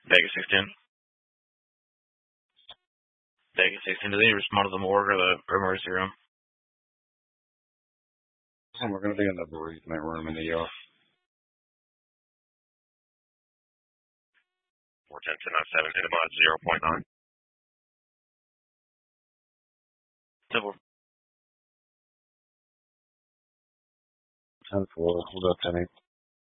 Vegas 610. Vegas 610. Do they respond to the morgue or the emergency room? We're going to be in the bereavement room in the ER. 410-1097, Intimod 0.9. Simple. 10-4, we'll go 10-8.